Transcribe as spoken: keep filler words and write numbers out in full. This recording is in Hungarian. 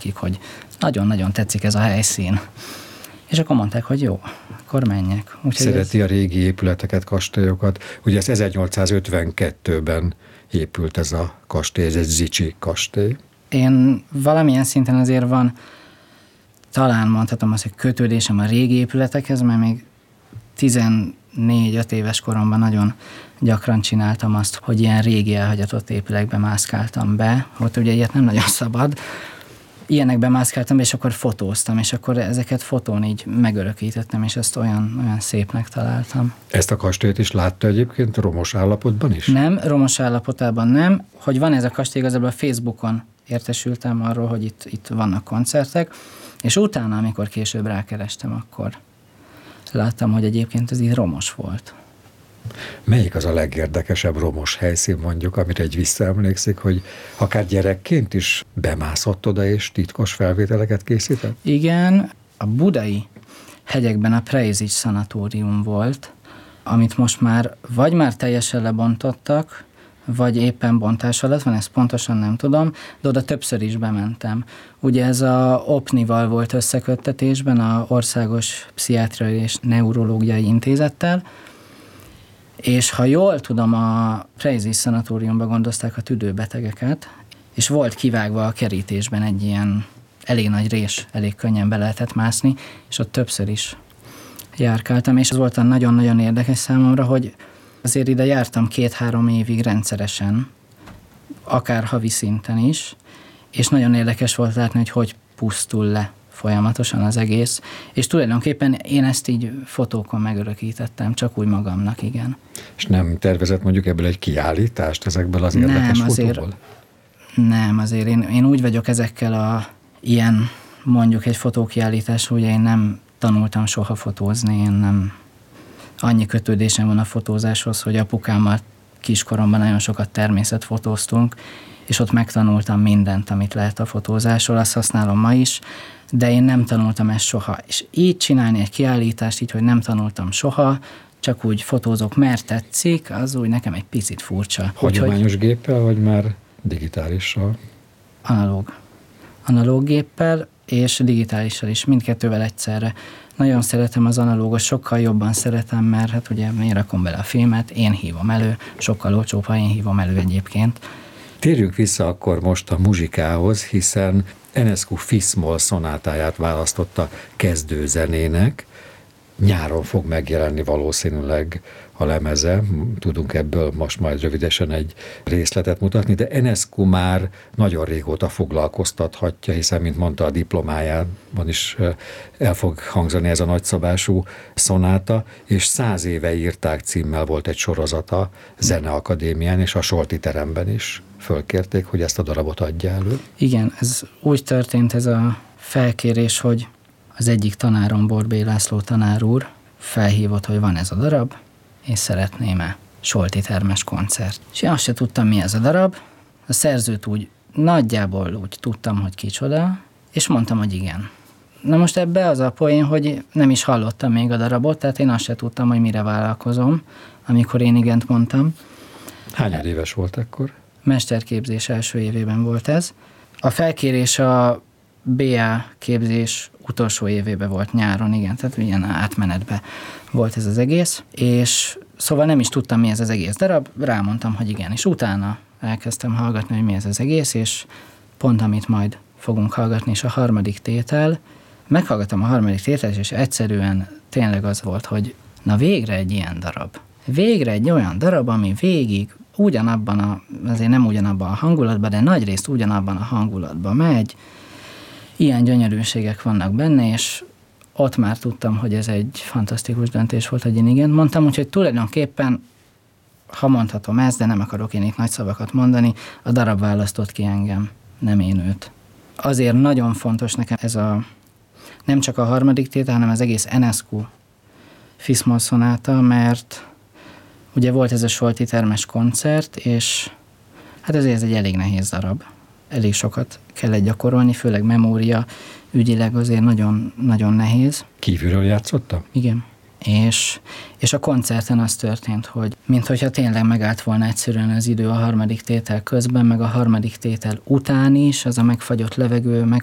nekik, hogy nagyon-nagyon tetszik ez a helyszín. És akkor mondták, hogy jó, akkor menjek. Úgyhogy Szereti ez... a régi épületeket, kastélyokat. Ugye ez ezernyolcszázötvenkettőben épült ez a kastély, ez egy Zichy kastély. Én valamilyen szinten azért van, talán mondhatom azt, hogy kötődésem a régi épületekhez, mert még tizennégy-öt éves koromban nagyon gyakran csináltam azt, hogy ilyen régi elhagyatott épületekbe mászkáltam be. Ott ugye ilyet nem nagyon szabad. Ilyenekbe mászkáltam be, és akkor fotóztam, és akkor ezeket fotón így megörökítettem, és ezt olyan, olyan szépnek találtam. Ezt a kastélyt is látta egyébként romos állapotban is? Nem, romos állapotában nem. Hogy van ez a kastély, igazából a Facebookon értesültem arról, hogy itt, itt vannak koncertek, és utána, amikor később rákerestem, akkor láttam, hogy egyébként ez így romos volt. Melyik az a legérdekesebb romos helyszín mondjuk, amire egy visszaemlékszik, hogy akár gyerekként is bemászott oda és titkos felvételeket készített? Igen, a budai hegyekben a Preisic szanatórium volt, amit most már vagy már teljesen lebontottak, vagy éppen bontás alatt van, ezt pontosan nem tudom, de oda többször is bementem. Ugye ez a o pé en i-val volt összeköttetésben, a Országos Pszichiátriai és Neurológiai Intézettel, és ha jól tudom, a Preisic szanatóriumban gondozták a tüdőbetegeket, és volt kivágva a kerítésben egy ilyen elég nagy rés, elég könnyen be lehetett mászni, és ott többször is járkáltam, és ez volt nagyon-nagyon érdekes számomra, hogy azért ide jártam két-három évig rendszeresen, akár havi szinten is, és nagyon érdekes volt látni, hogy hogy pusztul le folyamatosan az egész, és tulajdonképpen én ezt így fotókon megörökítettem, csak úgy magamnak, igen. És nem tervezett mondjuk ebből egy kiállítást ezekből az érdekes nem, azért, fotóból? Nem, azért én, én úgy vagyok ezekkel a ilyen, mondjuk egy fotókiállítás, hogy én nem tanultam soha fotózni, én nem annyi kötődésem van a fotózáshoz, hogy apukámmal kiskoromban nagyon sokat természetfotóztunk, és ott megtanultam mindent, amit lehet a fotózásról, azt használom ma is, de én nem tanultam ezt soha. És így csinálni egy kiállítást, így, hogy nem tanultam soha, csak úgy fotózok, mert tetszik, az úgy nekem egy picit furcsa. Hagyományos hogy, géppel, vagy már digitálissal? Analóg. Analóg géppel, és digitálissal is, mindkettővel egyszerre. Nagyon szeretem az analógot, sokkal jobban szeretem, mert hát ugye én rakom bele a filmet, én hívom elő, sokkal olcsóbb, ha én hívom elő egyébként. Térjünk vissza akkor most a muzsikához, hiszen Enescu Fis-moll szonátáját választotta kezdőzenének. Nyáron fog megjelenni valószínűleg a lemeze, tudunk ebből most majd rövidesen egy részletet mutatni, de Enescu már nagyon régóta foglalkoztathatja, hiszen, mint mondta, a diplomájában is el fog hangzani ez a nagyszabású szonáta, és száz éve írták címmel volt egy sorozata Zeneakadémián, és a Solti teremben is fölkérték, hogy ezt a darabot adja elő. Igen, ez úgy történt ez a felkérés, hogy az egyik tanárom, Borbély László tanár úr felhívott, hogy van ez a darab, és szeretném-e Solti termes koncert. És én azt se tudtam, mi ez a darab. A szerzőt úgy nagyjából úgy tudtam, hogy kicsoda, és mondtam, hogy igen. Na most ebbe az a poén, hogy nem is hallottam még a darabot, tehát én azt se tudtam, hogy mire vállalkozom, amikor én igent mondtam. Hány éves volt ekkor? Mesterképzés első évében volt ez. A felkérés a bé á képzés utolsó évében volt nyáron, igen, tehát ilyen átmenetben volt ez az egész, és szóval nem is tudtam, mi ez az egész darab, rámondtam, hogy igen, és utána elkezdtem hallgatni, hogy mi ez az egész, és pont amit majd fogunk hallgatni, és a harmadik tétel, meghallgattam a harmadik tételt, és egyszerűen tényleg az volt, hogy na végre egy ilyen darab. Végre egy olyan darab, ami végig ugyanabban a, azért nem ugyanabban a hangulatban, de nagyrészt ugyanabban a hangulatban megy, ilyen gyönyörűségek vannak benne, és ott már tudtam, hogy ez egy fantasztikus döntés volt, hogy én igen mondtam, úgyhogy tulajdonképpen, ha mondhatom ezt, de nem akarok én itt nagy szavakat mondani, a darab választott ki engem, nem én őt. Azért nagyon fontos nekem ez a, nem csak a harmadik tétel, hanem az egész Enescu Fis-moll szonáta, mert ugye volt ez a Solti termes koncert, és hát ezért ez egy elég nehéz darab. Elég sokat kellett gyakorolni, főleg memória ügyileg azért nagyon, nagyon nehéz. Kívülről játszotta? Igen. És, és a koncerten az történt, hogy minthogyha tényleg megállt volna egyszerűen az idő a harmadik tétel közben, meg a harmadik tétel után is, az a megfagyott levegő, meg